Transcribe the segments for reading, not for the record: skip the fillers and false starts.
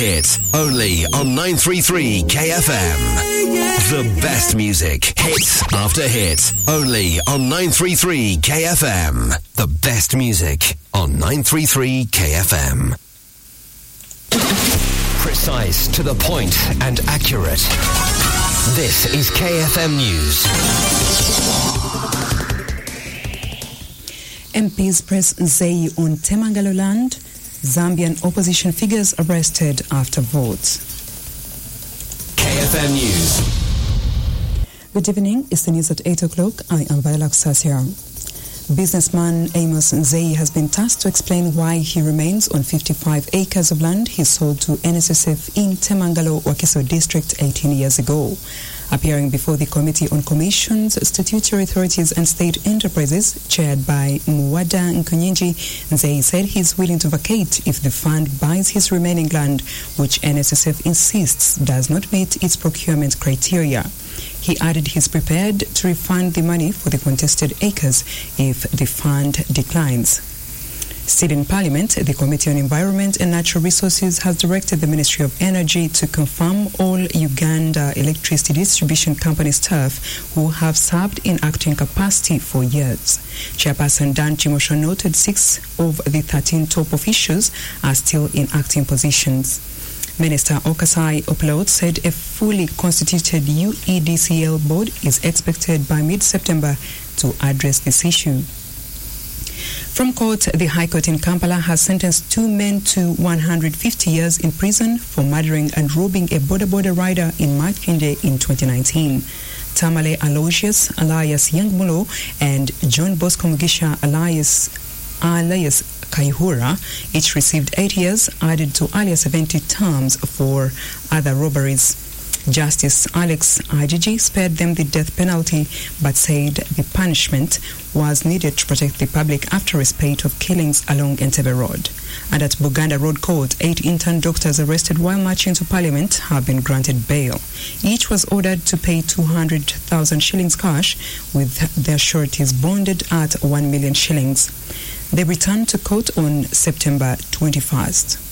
Hit only on 933 KFM. The best music, hit after hit, only on 933 KFM. The best music on 933 KFM. Precise, to the point, and accurate. This is KFM News. MPs press Nzei on Temangalo land. Zambian opposition figures arrested after votes. KFM News. Good evening. It's the news at 8 o'clock. I am Viola Kusasia. Businessman Amos Nzei has been tasked to explain why he remains on 55 acres of land he sold to NSSF in Temangalo, Wakiso district 18 years ago. Appearing before the Committee on Commissions, Statutory Authorities and State Enterprises, chaired by Muwada Nkunyinji, Nzei said he is willing to vacate if the fund buys his remaining land, which NSSF insists does not meet its procurement criteria. He added he is prepared to refund the money for the contested acres if the fund declines. Still in Parliament, the Committee on Environment and Natural Resources has directed the Ministry of Energy to confirm all Uganda Electricity Distribution Company staff who have served in acting capacity for years. Chairperson Dan Chimosho noted 6 of the 13 top officials are still in acting positions. Minister Okasai Oplot said a fully constituted UEDCL board is expected by mid-September to address this issue. From court, the High Court in Kampala has sentenced 2 men to 150 years in prison for murdering and robbing a border rider in Makinde in 2019. Tamale Aloysius alias Young Mulo and John Bosco Mugisha alias Kaihura each received 8 years, added to earlier 70 terms for other robberies. Justice Alex Ajiji spared them the death penalty but said the punishment was needed to protect the public after a spate of killings along Entebbe Road. And at Buganda Road Court, 8 intern doctors arrested while marching to Parliament have been granted bail. Each was ordered to pay 200,000 shillings cash, with their sureties bonded at 1 million shillings. They returned to court on September 21st.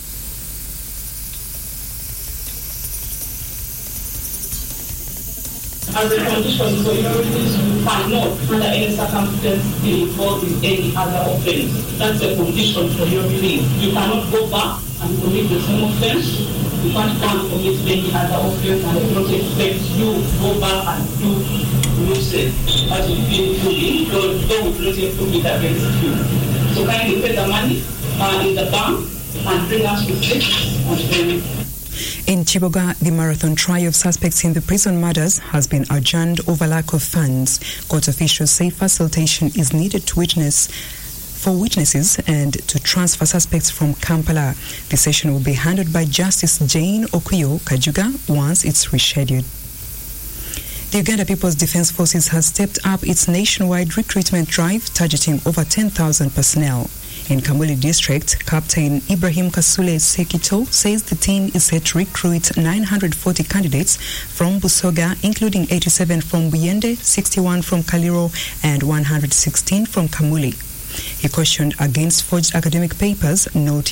As a condition for minorities, you cannot, under any circumstance, be involved in any other offense. That's a condition for your release. You cannot go back and commit the same offense. You can't come and commit any other offense, and I do not expect you to go back and do music as you feel fully. Your law will not approve it against you. So kindly pay the money in the bank and bring us receipts and payment. In Chiboga, the marathon trial of suspects in the prison murders has been adjourned over lack of funds. Court officials say facilitation is needed to witnesses and to transfer suspects from Kampala. The session will be handled by Justice Jane Okuyo Kajuga once it's rescheduled. The Uganda People's Defence Forces has stepped up its nationwide recruitment drive, targeting over 10,000 personnel. In Kamuli District, Captain Ibrahim Kasule Sekito says the team is set to recruit 940 candidates from Busoga, including 87 from Buyende, 61 from Kaliro, and 116 from Kamuli. He cautioned against forged academic papers, noting